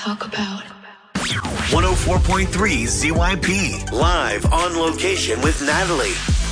talk about. 104.3 ZYP. Live on location with Natalie.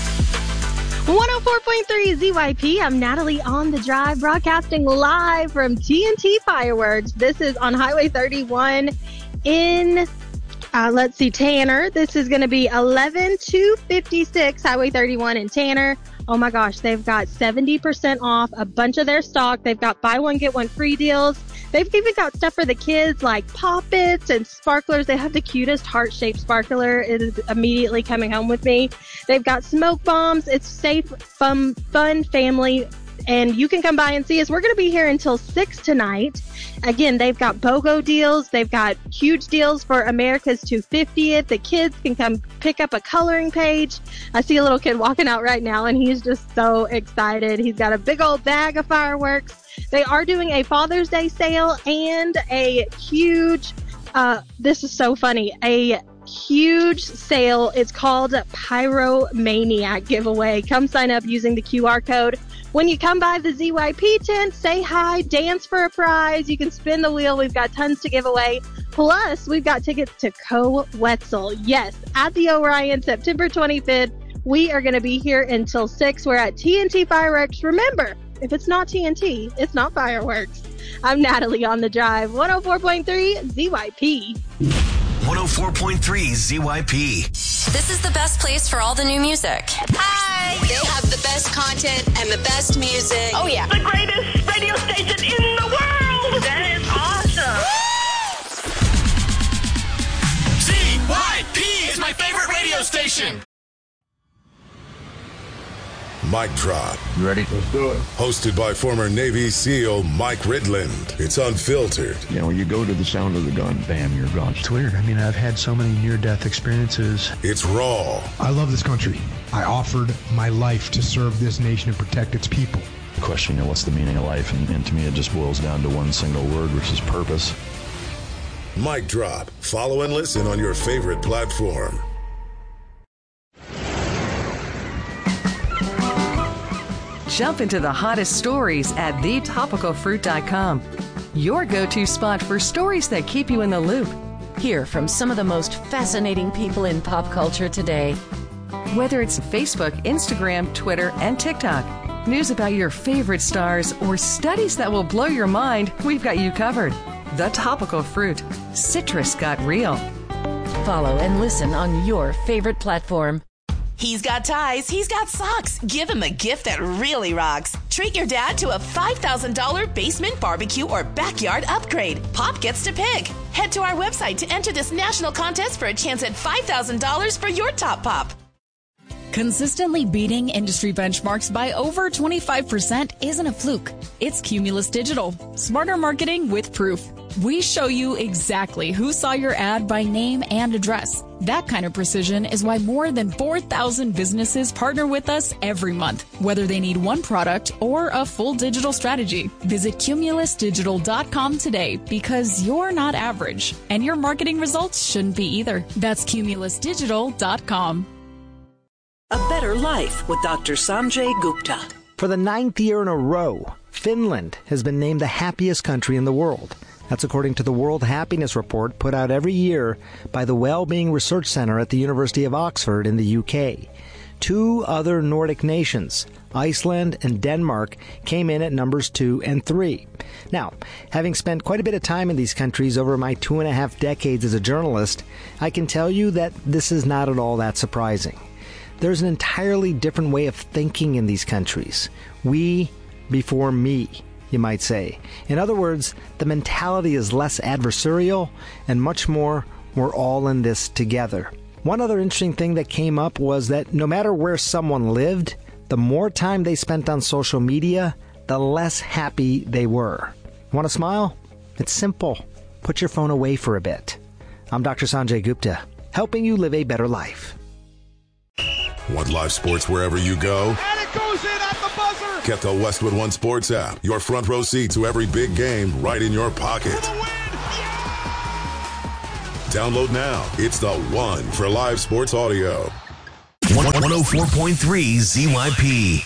104.3 ZYP. I'm Natalie on the drive, broadcasting live from TNT Fireworks. This is on Highway 31 in, Tanner. This is going to be 11256 Highway 31 in Tanner. Oh my gosh, they've got 70% off a bunch of their stock. They've got buy one, get one free deals. They've even got stuff for the kids like Pop-Its and sparklers. They have the cutest heart-shaped sparkler. It is immediately coming home with me. They've got smoke bombs. It's safe, fun, family. And you can come by and see us. We're going to be here until 6 tonight. Again, they've got BOGO deals. They've got huge deals for America's 250th. The kids can come pick up a coloring page. I see a little kid walking out right now, and he's just so excited. He's got a big old bag of fireworks. They are doing a Father's Day sale and a huge, this is so funny, a huge sale. It's called Pyromaniac Giveaway. Come sign up using the QR code. When you come by the ZYP tent, say hi, dance for a prize. You can spin the wheel. We've got tons to give away. Plus, we've got tickets to Co-Wetzel. Yes, at the Orion, September 25th. We are going to be here until 6. We're at TNT Fireworks. Remember, if it's not TNT, it's not fireworks. I'm Natalie on the drive, 104.3 ZYP. 104.3 ZYP. This is the best place for all the new music. Hi! They have the best content and the best music. Oh, yeah. The greatest radio station in the world! That is awesome! ZYP is my favorite radio station! Mic Drop. You ready? Let's do it. Hosted by former Navy SEAL Mike Ridland. It's unfiltered. You know, when you go to the sound of the gun, bam, you're gone. It's weird. I mean, I've had so many near-death experiences. It's raw. I love this country. I offered my life to serve this nation and protect its people. Question, what's the meaning of life? And to me, it just boils down to one single word, which is purpose. Mic Drop. Follow and listen on your favorite platform. Jump into the hottest stories at thetopicalfruit.com. Your go-to spot for stories that keep you in the loop. Hear from some of the most fascinating people in pop culture today. Whether it's Facebook, Instagram, Twitter, and TikTok, news about your favorite stars, or studies that will blow your mind, we've got you covered. The Topical Fruit. Citrus got real. Follow and listen on your favorite platform. He's got ties, he's got socks. Give him a gift that really rocks. Treat your dad to a $5,000 basement barbecue or backyard upgrade. Pop gets to pick. Head to our website to enter this national contest for a chance at $5,000 for your top pop. Consistently beating industry benchmarks by over 25% isn't a fluke. It's Cumulus Digital. Smarter marketing with proof. We show you exactly who saw your ad by name and address. That kind of precision is why more than 4,000 businesses partner with us every month, whether they need one product or a full digital strategy. Visit cumulusdigital.com today because you're not average, and your marketing results shouldn't be either. That's cumulusdigital.com. A Better Life with Dr. Sanjay Gupta. For the 9th year in a row, Finland has been named the happiest country in the world. That's according to the World Happiness Report put out every year by the Wellbeing Research Centre at the University of Oxford in the UK. 2 other Nordic nations, Iceland and Denmark, came in at numbers 2 and 3. Now, having spent quite a bit of time in these countries over my 2.5 decades as a journalist, I can tell you that this is not at all that surprising. There's an entirely different way of thinking in these countries. We before me, you might say. In other words, the mentality is less adversarial and much more, we're all in this together. One other interesting thing that came up was that no matter where someone lived, the more time they spent on social media, the less happy they were. Want to smile? It's simple. Put your phone away for a bit. I'm Dr. Sanjay Gupta, helping you live a better life. Want live sports wherever you go? And it goes in at the buzzer! Get the Westwood One Sports app. Your front row seat to every big game right in your pocket. Download now. It's the one for live sports audio. 104.3 ZYP.